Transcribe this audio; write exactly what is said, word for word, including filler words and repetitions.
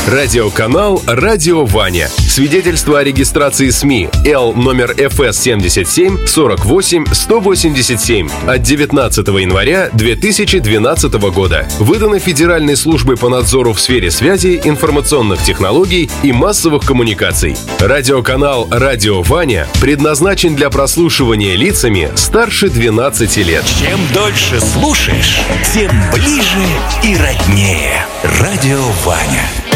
Радиоканал «Радио Ваня». Свидетельство о регистрации СМИ Л номер эф эс семьдесят семь сорок восемь сто восемьдесят семь от девятнадцатого января две тысячи двенадцатого года. Выдано Федеральной службой по надзору в сфере связи, информационных технологий и массовых коммуникаций. Радиоканал «Радио Ваня» предназначен для прослушивания лицами старше двенадцати лет. Чем дольше слушаешь, тем ближе и роднее. Радио Ваня.